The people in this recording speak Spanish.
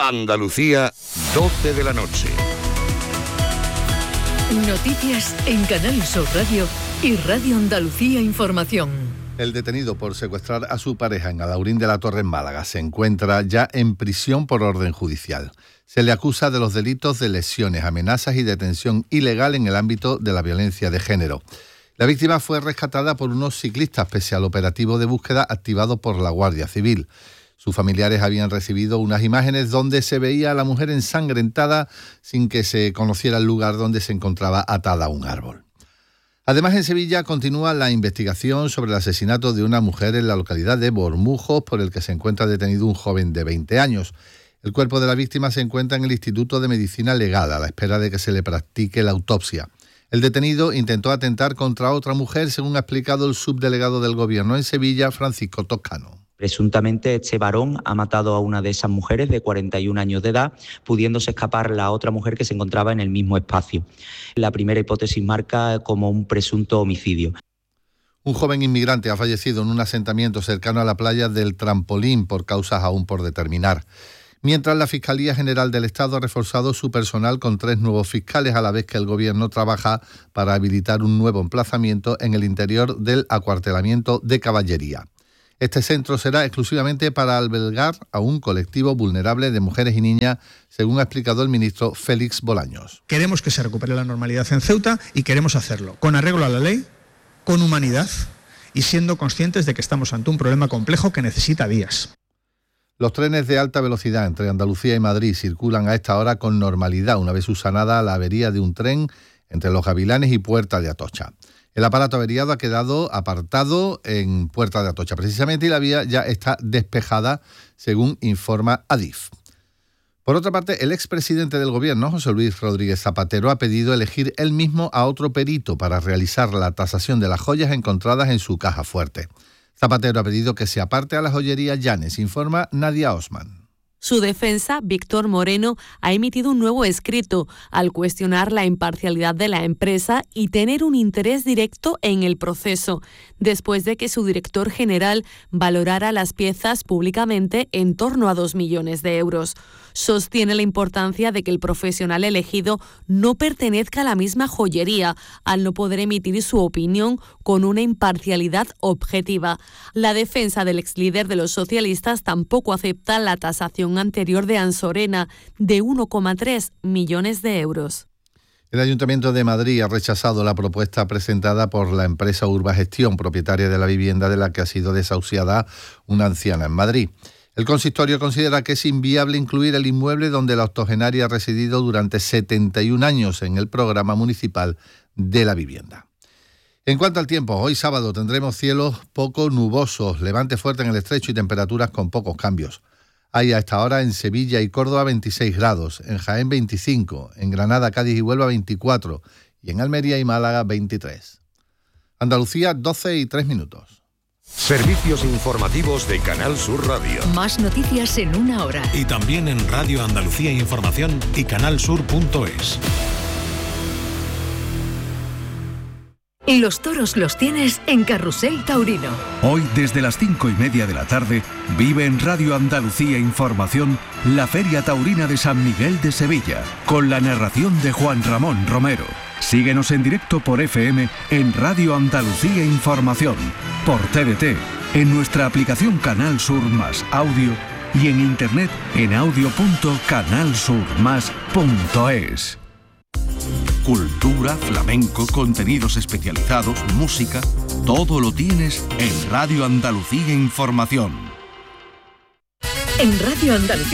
Andalucía, 12 de la noche. Noticias en Canal Sur Radio y Radio Andalucía Información. El detenido por secuestrar a su pareja en Alhaurín de la Torre, en Málaga, se encuentra ya en prisión por orden judicial. Se le acusa de los delitos de lesiones, amenazas y detención ilegal en el ámbito de la violencia de género. La víctima fue rescatada por unos ciclistas pese al operativo de búsqueda activado por la Guardia Civil. Sus familiares habían recibido unas imágenes donde se veía a la mujer ensangrentada sin que se conociera el lugar donde se encontraba atada a un árbol. Además, en Sevilla continúa la investigación sobre el asesinato de una mujer en la localidad de Bormujos, por el que se encuentra detenido un joven de 20 años. El cuerpo de la víctima se encuentra en el Instituto de Medicina Legal a la espera de que se le practique la autopsia. El detenido intentó atentar contra otra mujer, según ha explicado el subdelegado del Gobierno en Sevilla, Francisco Toscano. Presuntamente este varón ha matado a una de esas mujeres de 41 años de edad, pudiéndose escapar la otra mujer que se encontraba en el mismo espacio. La primera hipótesis marca como un presunto homicidio. Un joven inmigrante ha fallecido en un asentamiento cercano a la playa del Trampolín por causas aún por determinar. Mientras la Fiscalía General del Estado ha reforzado su personal con 3 nuevos fiscales, a la vez que el Gobierno trabaja para habilitar un nuevo emplazamiento en el interior del acuartelamiento de Caballería. Este centro será exclusivamente para albergar a un colectivo vulnerable de mujeres y niñas, según ha explicado el ministro Félix Bolaños. Queremos que se recupere la normalidad en Ceuta y queremos hacerlo con arreglo a la ley, con humanidad y siendo conscientes de que estamos ante un problema complejo que necesita días. Los trenes de alta velocidad entre Andalucía y Madrid circulan a esta hora con normalidad, una vez subsanada la avería de un tren entre Los Gavilanes y Puerta de Atocha. El aparato averiado ha quedado apartado en Puerta de Atocha, precisamente, y la vía ya está despejada, según informa Adif. Por otra parte, el expresidente del Gobierno, José Luis Rodríguez Zapatero, ha pedido elegir él mismo a otro perito para realizar la tasación de las joyas encontradas en su caja fuerte. Zapatero ha pedido que se aparte a la joyería Llanes, informa Nadia Osman. Su defensa, Víctor Moreno, ha emitido un nuevo escrito al cuestionar la imparcialidad de la empresa y tener un interés directo en el proceso, después de que su director general valorara las piezas públicamente en torno a 2 millones de euros. Sostiene la importancia de que el profesional elegido no pertenezca a la misma joyería, al no poder emitir su opinión con una imparcialidad objetiva. La defensa del exlíder de los socialistas tampoco acepta la tasación anterior de Ansorena de 1,3 millones de euros. El Ayuntamiento de Madrid ha rechazado la propuesta presentada por la empresa Urbagestión, propietaria de la vivienda de la que ha sido desahuciada una anciana en Madrid. El consistorio considera que es inviable incluir el inmueble donde la octogenaria ha residido durante 71 años en el programa municipal de la vivienda. En cuanto al tiempo, hoy sábado tendremos cielos poco nubosos, levante fuerte en el estrecho y temperaturas con pocos cambios. Hay a esta hora en Sevilla y Córdoba 26 grados, en Jaén 25, en Granada, Cádiz y Huelva 24 y en Almería y Málaga 23. Andalucía 12:03. Servicios informativos de Canal Sur Radio. Más noticias en una hora. Y también en Radio Andalucía Información y canalsur.es. Y los toros los tienes en Carrusel Taurino. Hoy, desde las 5:30 de la tarde, vive en Radio Andalucía Información la Feria Taurina de San Miguel de Sevilla, con la narración de Juan Ramón Romero. Síguenos en directo por FM en Radio Andalucía Información, por TDT, en nuestra aplicación Canal Sur Más Audio y en internet en audio.canalsurmas.es. Cultura, flamenco, contenidos especializados, música, todo lo tienes en Radio Andalucía Información. En Radio Andalucía